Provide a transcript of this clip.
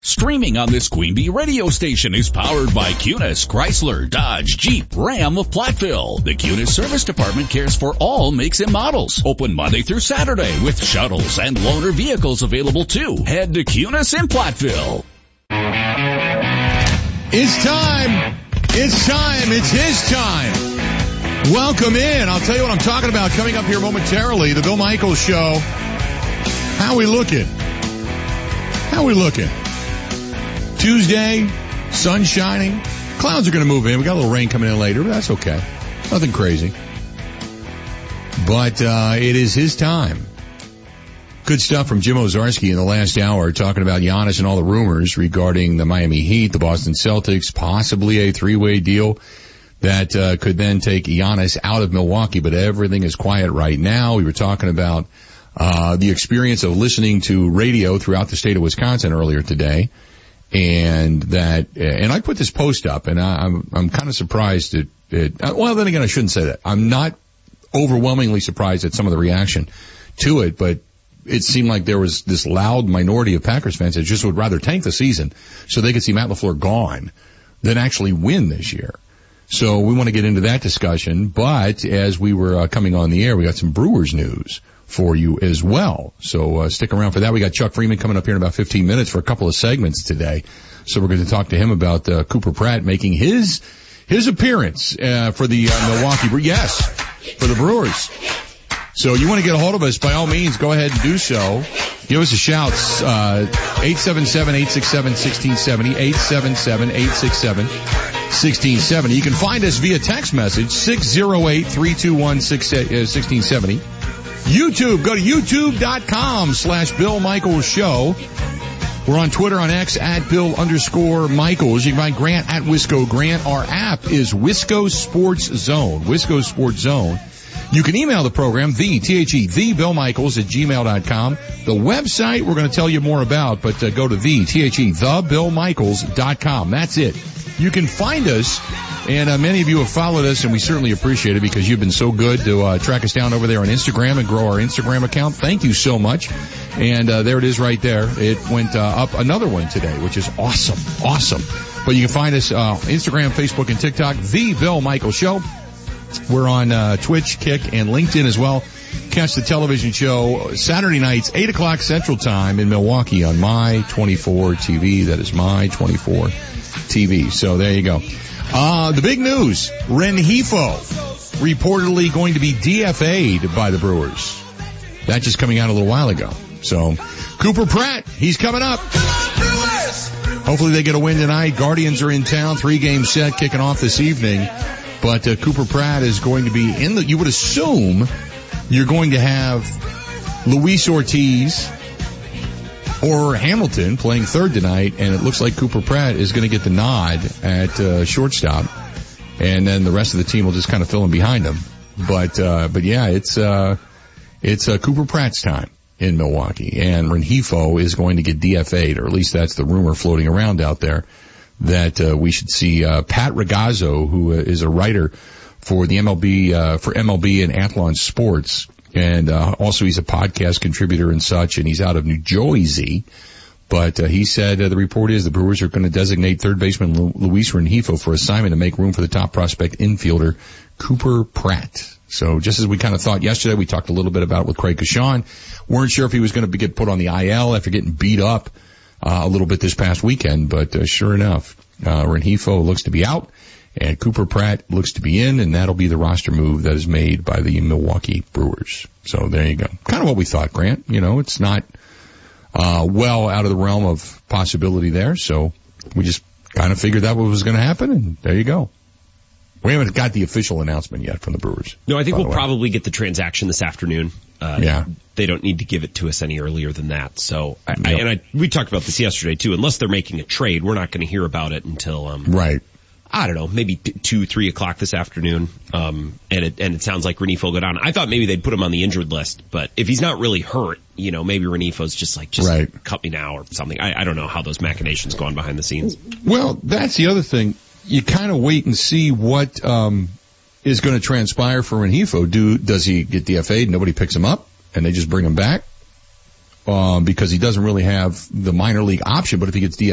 Streaming on this Queen Bee radio station is powered by Cunis, Chrysler, Dodge, Jeep, Ram of Platteville. The Cunis Service Department cares for all makes and models. Open Monday through Saturday with shuttles and loaner vehicles available too. Head to Cunis in Platteville. It's time. It's time. It's his time. Welcome in. I'll tell you what I'm talking about coming up here momentarily. The Bill Michaels Show. How we looking? How we looking? Tuesday, sun shining. Clouds are going to move in. We got a little rain coming in later, but that's okay. Nothing crazy. But it is his time. Good stuff from Jim Owczarski in the last hour, talking about Giannis and all the rumors regarding the Miami Heat, the Boston Celtics, possibly a three-way deal that could then take Giannis out of Milwaukee, but everything is quiet right now. We were talking about the experience of listening to radio throughout the state of Wisconsin earlier today. And I put this post up, and I'm kind of surprised well, then again, I shouldn't say that. I'm not overwhelmingly surprised at some of the reaction to it, but it seemed like there was this loud minority of Packers fans that just would rather tank the season so they could see Matt LaFleur gone than actually win this year. So we want to get into that discussion, but as we were coming on the air, we got some Brewers news for you as well. So stick around for that. We got Chuck Freeman coming up here in about 15 minutes for a couple of segments today. So we're going to talk to him about Cooper Pratt making his appearance for the Milwaukee Brewers. Yes, for the Brewers. So you want to get a hold of us, by all means, go ahead and do so. Give us a shout. 877-867-1670, 877-867-1670. You can find us via text message, 608-321-1670. YouTube, go to youtube.com/Bill Michaels Show. We're on Twitter, on X, at Bill_Michaels. You can find Grant at Wisco Grant. Our app is Wisco Sports Zone. Wisco Sports Zone. You can email the program, thebillmichaels@gmail.com. The website we're going to tell you more about, but go to thebillmichaels.com. That's it. You can find us, and many of you have followed us, and we certainly appreciate it because you've been so good to track us down over there on Instagram and grow our Instagram account. Thank you so much. And there it is right there. It went up another one today, which is awesome. Awesome. But you can find us Instagram, Facebook, and TikTok, The Bill Michaels Show. We're on Twitch, Kick, and LinkedIn as well. Catch the television show Saturday nights, 8 o'clock Central Time in Milwaukee on My 24 TV. That is My 24 TV. So there you go. The big news, Rengifo reportedly going to be DFA'd by the Brewers. That just coming out a little while ago. So Cooper Pratt, he's coming up. Hopefully they get a win tonight. Guardians are in town, 3-game set kicking off this evening. But Cooper Pratt is going to be you would assume you're going to have Luis Ortiz or Hamilton playing third tonight, and it looks like Cooper Pratt is going to get the nod at shortstop, and then the rest of the team will just kind of fill in behind him. But yeah, it's Cooper Pratt's time in Milwaukee, and Rengifo is going to get DFA'd, or at least that's the rumor floating around out there, that we should see Pat Ragazzo, who is a writer for the MLB for MLB and Athlon Sports, and also he's a podcast contributor and such, and he's out of New Jersey. But he said the report is the Brewers are going to designate third baseman Luis Rengifo for assignment to make room for the top prospect infielder Cooper Pratt. So just as we kind of thought yesterday, we talked a little bit about it with Craig Kashan. Weren't sure if he was going to get put on the IL after getting beat up a little bit this past weekend, but sure enough, Rengifo looks to be out, and Cooper Pratt looks to be in, and that'll be the roster move that is made by the Milwaukee Brewers. So there you go. Kind of what we thought, Grant. You know, it's not well out of the realm of possibility there, so we just kind of figured that was going to happen, and there you go. We haven't got the official announcement yet from the Brewers. No, I think we'll probably get the transaction this afternoon. Yeah. They don't need to give it to us any earlier than that. So, we talked about this yesterday too. Unless they're making a trade, we're not going to hear about it until, right. I don't know, maybe 2-3 o'clock this afternoon. And it sounds like Rengifo will go down. I thought maybe they'd put him on the injured list, but if he's not really hurt, maybe Renifo's just right. Cut me now or something. I don't know how those machinations go on behind the scenes. Well, that's the other thing. You kind of wait and see what is going to transpire for Rengifo. Does he get DFA'd? Nobody picks him up, and they just bring him back because he doesn't really have the minor league option. But if he gets DFA'd,